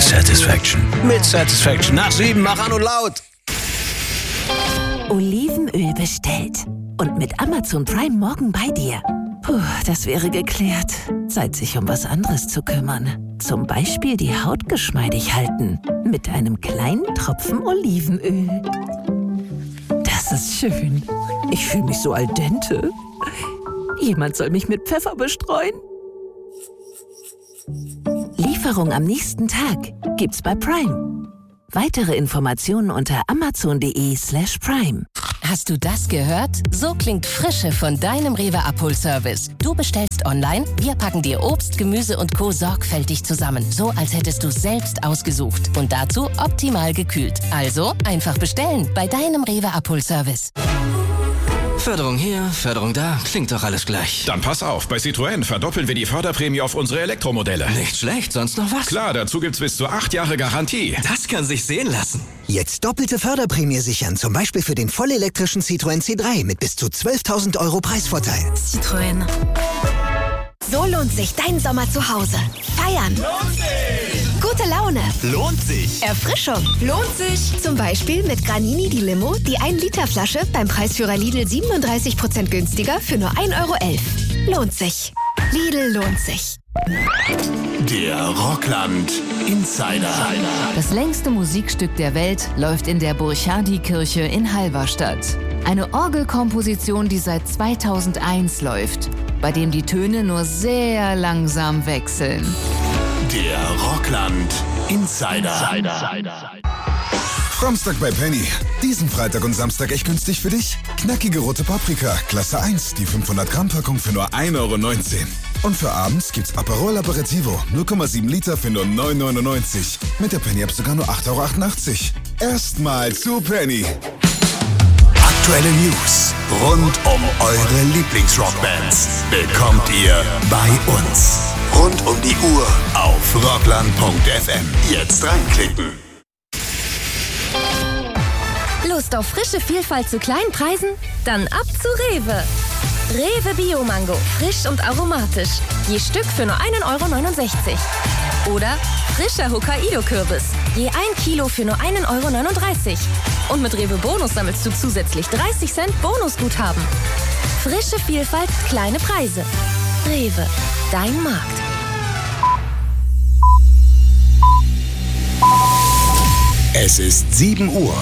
Satisfaction. Mit Satisfaction. Nach 7, mach an und laut. Olivenöl bestellt. Und mit Amazon Prime morgen bei dir. Puh, das wäre geklärt. Zeit, sich um was anderes zu kümmern. Zum Beispiel die Haut geschmeidig halten. Mit einem kleinen Tropfen Olivenöl. Das ist schön. Ich fühle mich so al dente. Jemand soll mich mit Pfeffer bestreuen. Lieferung am nächsten Tag gibt's bei Prime. Weitere Informationen unter amazon.de/prime. Hast du das gehört? So klingt Frische von deinem Rewe-Abholservice. Du bestellst online, wir packen dir Obst, Gemüse und Co. sorgfältig zusammen. So, als hättest du selbst ausgesucht. Und dazu optimal gekühlt. Also einfach bestellen bei deinem Rewe-Abholservice. Förderung hier, Förderung da, klingt doch alles gleich. Dann pass auf, bei Citroën verdoppeln wir die Förderprämie auf unsere Elektromodelle. Nicht schlecht, sonst noch was? Klar, dazu gibt's bis zu 8 Jahre Garantie. Das kann sich sehen lassen. Jetzt doppelte Förderprämie sichern, zum Beispiel für den vollelektrischen Citroën C3 mit bis zu 12.000 € Preisvorteil. Citroën. So lohnt sich dein Sommer zu Hause. Feiern. Lohnt sich. Gute Laune. Lohnt sich. Erfrischung. Lohnt sich. Zum Beispiel mit Granini die Limo, die 1-Liter-Flasche beim Preisführer Lidl 37% günstiger für nur 1,11 €. Lohnt sich. Lidl lohnt sich. Der Rockland Insider. Das längste Musikstück der Welt läuft in der Burchardikirche in Halberstadt. Eine Orgelkomposition, die seit 2001 läuft, bei dem die Töne nur sehr langsam wechseln. Der Rockland Insider. Samstag bei Penny. Diesen Freitag und Samstag echt günstig für dich? Knackige rote Paprika, Klasse 1, die 500-Gramm-Packung für nur 1,19 €. Und für abends gibt's Aperol Aperitivo, 0,7 Liter für nur 9,99 €. Mit der Penny-App sogar nur 8,88 €. Erstmal zu Penny. Aktuelle News rund um eure Lieblingsrockbands bekommt ihr bei uns. Rund um die Uhr auf rockland.fm. Jetzt reinklicken. Lust auf frische Vielfalt zu kleinen Preisen? Dann ab zu Rewe. Rewe Bio-Mango, frisch und aromatisch. Je Stück für nur 1,69 € Oder frischer Hokkaido-Kürbis. Je 1 Kilo für nur 1,39 € Und mit Rewe Bonus sammelst du zusätzlich 30 Cent Bonusguthaben. Frische Vielfalt, kleine Preise. Rewe, dein Markt. Es ist 7 Uhr.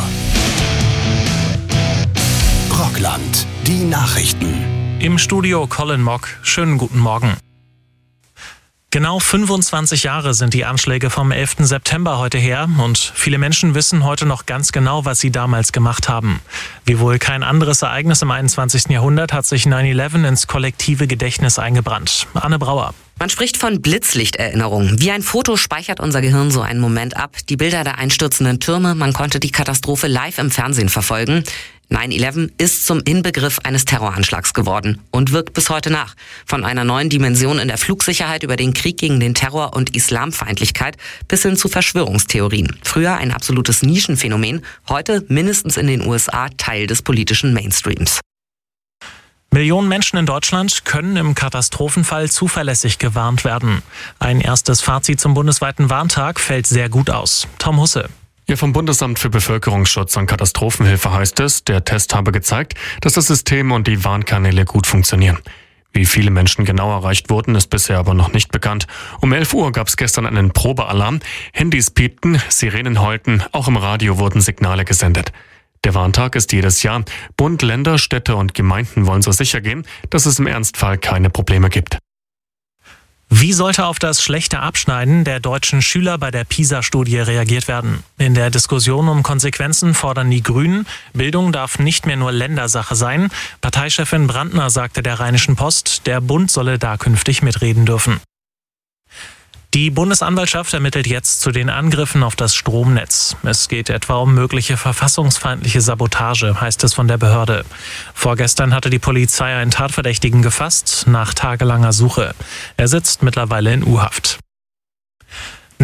Rockland, die Nachrichten. Im Studio Colin Mock. Schönen guten Morgen. Genau 25 Jahre sind die Anschläge vom 11. September heute her und viele Menschen wissen heute noch ganz genau, was sie damals gemacht haben. Wie wohl kein anderes Ereignis im 21. Jahrhundert hat sich 9/11 ins kollektive Gedächtnis eingebrannt. Anne Brauer. Man spricht von Blitzlichterinnerung. Wie ein Foto speichert unser Gehirn so einen Moment ab. Die Bilder der einstürzenden Türme, man konnte die Katastrophe live im Fernsehen verfolgen. 9/11 ist zum Inbegriff eines Terroranschlags geworden und wirkt bis heute nach. Von einer neuen Dimension in der Flugsicherheit über den Krieg gegen den Terror und Islamfeindlichkeit bis hin zu Verschwörungstheorien. Früher ein absolutes Nischenphänomen, heute mindestens in den USA Teil des politischen Mainstreams. Millionen Menschen in Deutschland können im Katastrophenfall zuverlässig gewarnt werden. Ein erstes Fazit zum bundesweiten Warntag fällt sehr gut aus. Tom Husse. Ja, vom Bundesamt für Bevölkerungsschutz und Katastrophenhilfe heißt es, der Test habe gezeigt, dass das System und die Warnkanäle gut funktionieren. Wie viele Menschen genau erreicht wurden, ist bisher aber noch nicht bekannt. Um 11 Uhr gab es gestern einen Probealarm. Handys piepten, Sirenen heulten, auch im Radio wurden Signale gesendet. Der Warntag ist jedes Jahr. Bund, Länder, Städte und Gemeinden wollen so sicher gehen, dass es im Ernstfall keine Probleme gibt. Wie sollte auf das schlechte Abschneiden der deutschen Schüler bei der PISA-Studie reagiert werden? In der Diskussion um Konsequenzen fordern die Grünen, Bildung darf nicht mehr nur Ländersache sein. Parteichefin Brandner sagte der Rheinischen Post, der Bund solle da künftig mitreden dürfen. Die Bundesanwaltschaft ermittelt jetzt zu den Angriffen auf das Stromnetz. Es geht etwa um mögliche verfassungsfeindliche Sabotage, heißt es von der Behörde. Vorgestern hatte die Polizei einen Tatverdächtigen gefasst, nach tagelanger Suche. Er sitzt mittlerweile in U-Haft. Nach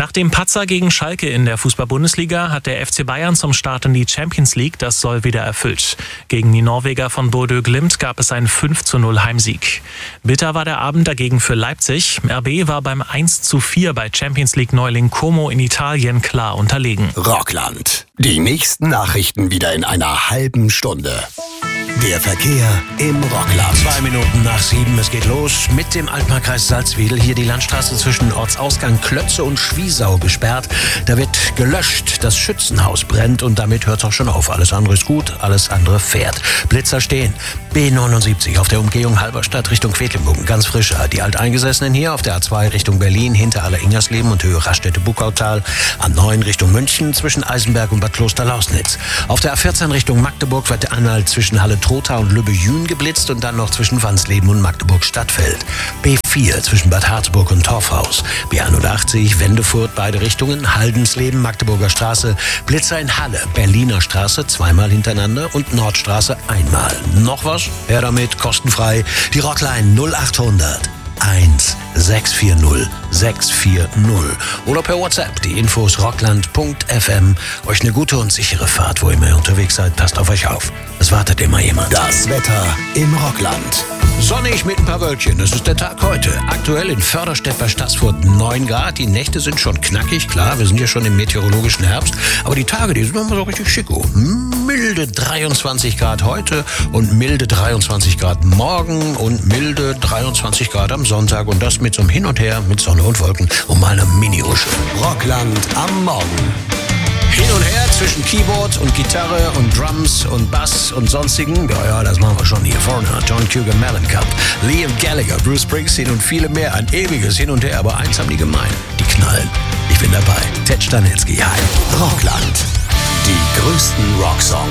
Nach dem Patzer gegen Schalke in der Fußball-Bundesliga hat der FC Bayern zum Start in die Champions League das Soll wieder erfüllt. Gegen die Norweger von Bodø Glimt gab es einen 5:0 Heimsieg. Bitter war der Abend dagegen für Leipzig. RB war beim 1:4 bei Champions League-Neuling Como in Italien klar unterlegen. Rockland. Die nächsten Nachrichten wieder in einer halben Stunde. Der Verkehr im Rockland. 2 Minuten nach 7, es geht los mit dem Altmarkkreis Salzwedel. Hier die Landstraße zwischen Ortsausgang Klötze und Schwiesau gesperrt. Da wird gelöscht, das Schützenhaus brennt und damit hört es auch schon auf. Alles andere ist gut, alles andere fährt. Blitzer stehen. B79 auf der Umgehung Halberstadt Richtung Quedlinburg, ganz frischer. Die Alteingesessenen hier auf der A2 Richtung Berlin, hinter Aller-Ingersleben und Höhe Raststätte-Buckautal. A9 Richtung München zwischen Eisenberg und Bad Kloster-Lausnitz. Auf der A14 Richtung Magdeburg wird der Anhalt zwischen Halle-Trotha und Lübbe-Jühn geblitzt und dann noch zwischen Wansleben und Magdeburg-Stadtfeld. B4 zwischen Bad Harzburg und Torfhaus. B81 Wendefurt, beide Richtungen, Haldensleben, Magdeburger Straße. Blitzer in Halle, Berliner Straße, zweimal hintereinander und Nordstraße einmal. Noch was? Her damit, kostenfrei. Die Rockline 0800 1640 640 oder per WhatsApp die Infos rockland.fm. Euch eine gute und sichere Fahrt, wo immer ihr unterwegs seid. Passt auf euch auf. Es wartet immer jemand. Das Wetter im Rockland. Sonnig mit ein paar Wölkchen. Das ist der Tag heute. Aktuell in Förderstedt bei Staßfurt 9 Grad. Die Nächte sind schon knackig, klar. Wir sind ja schon im meteorologischen Herbst. Aber die Tage, die sind nochmal so richtig schicko. Milde 23 Grad heute und milde 23 Grad morgen und milde 23 Grad am Sonntag. Und das mit so einem Hin und Her mit Sonne und Wolken und mal einer Mini-Husche. Rockland am Morgen. Hin und her zwischen Keyboard und Gitarre und Drums und Bass und sonstigen. Ja, das machen wir schon hier. Foreigner, John Cougar Mellencamp, Liam Gallagher, Bruce Springsteen und viele mehr. Ein ewiges Hin und Her, aber eins haben die gemein. Die knallen. Ich bin dabei. Ted Stanecki, hi. Rockland. Die größten Rocksongs.